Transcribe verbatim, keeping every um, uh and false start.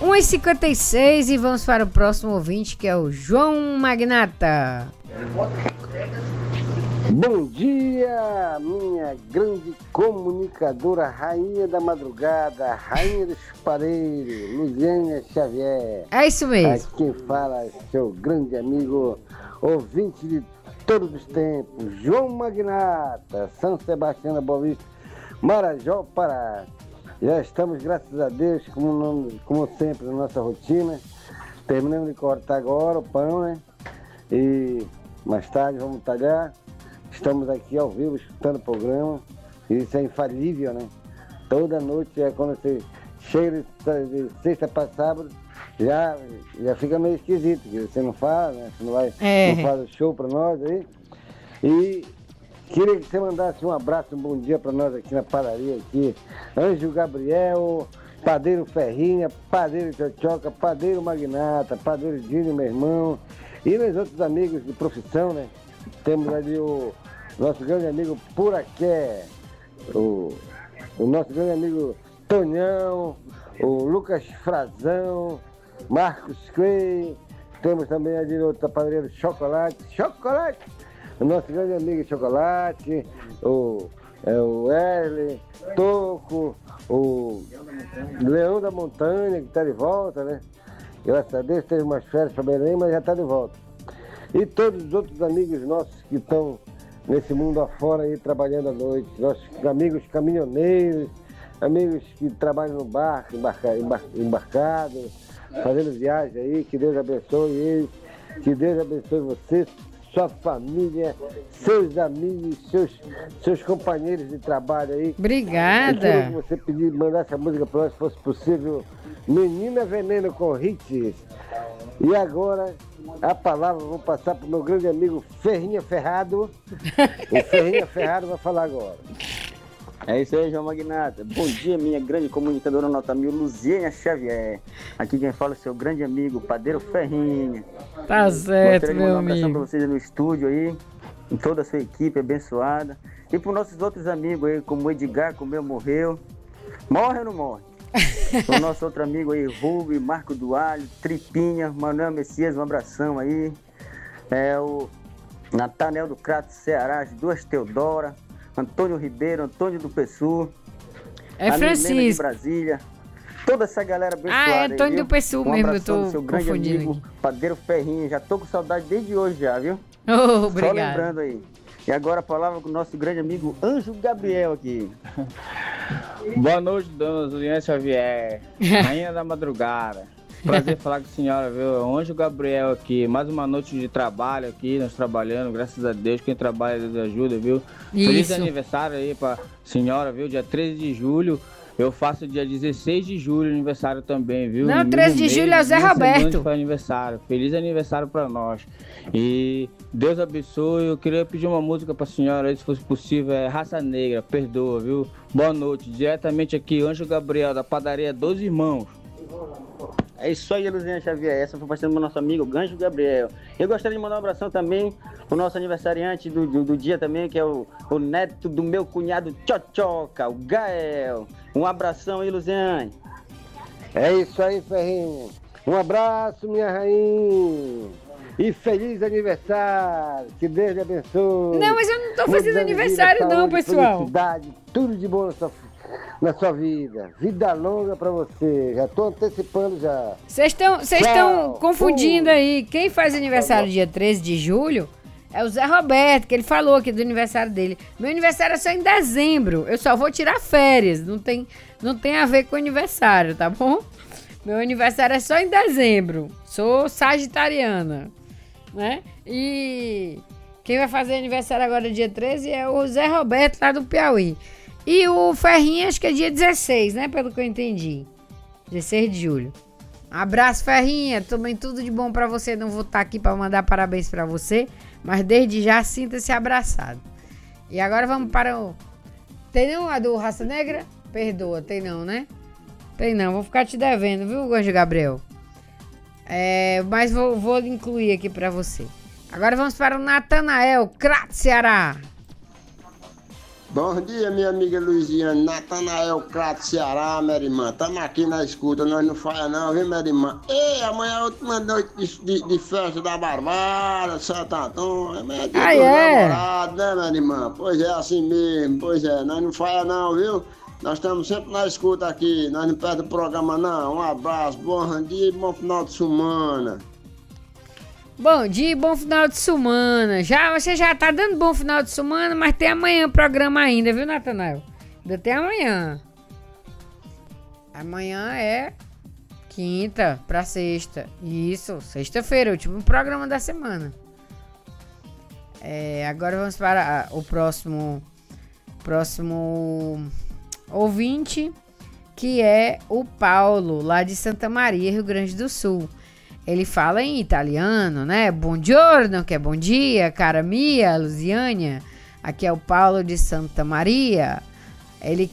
uma e cinquenta e seis e vamos para o próximo ouvinte, que é o João Magnata. Bom dia, minha grande comunicadora, rainha da madrugada, rainha dos pareiros, Luziane Xavier. É isso mesmo. Aqui quem fala é seu grande amigo, ouvinte de todos os tempos, João Magnata, São Sebastião da Boa Vista, Marajó, Pará. Já estamos, graças a Deus, como, como sempre, na nossa rotina. Terminamos de cortar agora o pão, né? E mais tarde vamos talhar. Estamos aqui ao vivo, escutando o programa. Isso é infalível, né? Toda noite, é quando você chega de sexta para sábado, já, já fica meio esquisito, porque você não fala, né? Você não, vai, é. não faz o show para nós aí. E queria que você mandasse um abraço, um bom dia para nós aqui na padaria, aqui. Anjo Gabriel, Padeiro Ferrinha, Padeiro Tchotchoca, Padeiro Magnata, Padeiro Dino, meu irmão. E meus outros amigos de profissão, né? Temos ali o nosso grande amigo Puraqué, o, o nosso grande amigo Tonhão, o Lucas Frazão, Marcos Clay. Temos também ali o padaria do Chocolate, Chocolate! O nosso grande amigo Chocolate, o, é, o Wesley, Toco, o Leão da Montanha, que está de volta, né? Graças a Deus teve umas férias para Belém, mas já está de volta. E todos os outros amigos nossos que estão nesse mundo afora aí trabalhando à noite, nossos amigos caminhoneiros, amigos que trabalham no barco, embarca, embar, embarcados, fazendo viagem aí, que Deus abençoe eles, que Deus abençoe você, sua família, seus amigos, seus, seus companheiros de trabalho aí. Obrigada. Eu queria que você pedir, mandar essa música para nós, se fosse possível, Menina Veneno com hits. E agora a palavra vou passar para o meu grande amigo Ferrinha Ferrado. O Ferrinha Ferrado vai falar agora. É isso aí, João Magnata. Bom dia, minha grande comunicadora nota mil, Luziane Xavier. Aqui quem fala é seu grande amigo, Padeiro Ferrinha. Tá certo, Gostaria de meu mandar um abração amigo. para vocês no estúdio aí, em toda a sua equipe abençoada. E para os nossos outros amigos aí, como o Edgar, como eu morreu. Morre ou não morre? O nosso outro amigo aí, Rubio, Marco Dualho, Tripinha, Manuel Messias, um abração aí. É o Natanel do Crato, Ceará, as duas Teodora, Antônio Ribeiro, Antônio do Pessu, É a Milena de Francisco. Brasília. Toda essa galera abençoada. Ah, é aí, Antônio viu? do Pessu um mesmo, eu abração tô do seu grande confundindo amigo, aqui. Padeiro Ferrinho. Já tô com saudade desde hoje já, viu? Oh, Só obrigado. lembrando aí. E agora a palavra com o nosso grande amigo Anjo Gabriel aqui. Boa noite, dona Luziane Xavier, rainha da madrugada. Prazer falar com a senhora, viu? Anjo Gabriel aqui, mais uma noite de trabalho aqui, nós trabalhando, graças a Deus, quem trabalha Deus ajuda, viu? Feliz Isso. aniversário aí pra senhora, viu? Dia treze de julho, eu faço dia dezesseis de julho aniversário também, viu? Não, No treze de mesmo julho mês, é o Zé uma semana Roberto. que foi aniversário. Feliz aniversário pra nós. E Deus abençoe. Eu queria pedir uma música pra senhora aí, se fosse possível, é Raça Negra, perdoa, viu? Boa noite, diretamente aqui, Anjo Gabriel, da padaria Dois Irmãos. É isso aí, Luziane Xavier. Essa foi passando pro nosso amigo Ganjo Gabriel. Eu gostaria de mandar um abração também pro nosso aniversariante do, do, do dia também, que é o, o neto do meu cunhado Tchotchoca, o Gael. Um abração aí, Luziane. É isso aí, Ferrinha. Um abraço, minha rainha. E feliz aniversário. Que Deus lhe abençoe. Não, mas eu não tô Muitos fazendo anos de vida, aniversário não, saúde, pessoal. Felicidade, tudo de bom na sua, na sua vida. Vida longa pra você. Já tô antecipando já. Vocês estão vocês Tchau. estão confundindo Fui. aí. Quem faz aniversário dia treze de julho é o Zé Roberto, que ele falou aqui do aniversário dele. Meu aniversário é só em dezembro. Eu só vou tirar férias. Não tem, não tem a ver com aniversário, tá bom? Meu aniversário é só em dezembro. Sou sagitariana, né? E quem vai fazer aniversário agora dia treze é o Zé Roberto, lá do Piauí. E o Ferrinha, acho que é dia dezesseis, né? Pelo que eu entendi. dezesseis de julho. Abraço, Ferrinha. Também tudo de bom pra você. Não vou estar aqui pra mandar parabéns pra você, mas desde já sinta-se abraçado. E agora vamos para o... Tem não a do Raça Negra? Perdoa, tem não, né? Tem não, vou ficar te devendo, viu, Anjo Gabriel? É, mas vou, vou incluir aqui pra você. Agora vamos para o Natanael, Crato, Ceará. Bom dia, minha amiga Luiziane, Natanael Crato, Ceará, minha irmã. Estamos aqui na escuta, nós não falha não, viu, minha irmã? Ei, amanhã é a última noite de, de, de festa da Barbara, Santo Antônio. É dia Ah, dos é? namorados, né, minha irmã? Pois é, assim mesmo, pois é, nós não falha não, viu? Nós estamos sempre na escuta aqui, nós não perdemos o programa não. Um abraço, bom dia e bom final de semana. Bom dia e bom final de semana. Já, você já tá dando bom final de semana, mas tem amanhã o programa ainda, viu, Natanael? Ainda tem amanhã. Amanhã é quinta pra sexta. Isso, sexta-feira, último programa da semana. É, agora vamos para o próximo, próximo ouvinte, que é o Paulo, lá de Santa Maria, Rio Grande do Sul. Ele fala em italiano, né? Buongiorno, que é bom dia, cara mia, Lusiânia. Aqui é o Paulo de Santa Maria. Ele